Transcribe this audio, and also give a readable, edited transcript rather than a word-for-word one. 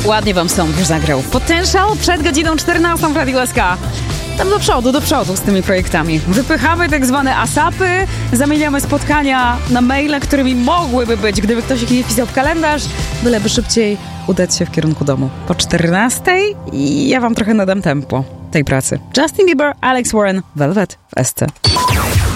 Ładnie wam Sąd już zagrał. Potential przed godziną 14 w Radiu SK. Tam do przodu z tymi projektami. Wypychamy tak zwane ASAPy, zamieniamy spotkania na maile, którymi mogłyby być, gdyby ktoś ich nie wpisał w kalendarz, byleby szybciej udać się w kierunku domu. Po 14 i ja wam trochę nadam tempo tej pracy. Justin Bieber, Alex Warren, Velvet w SC.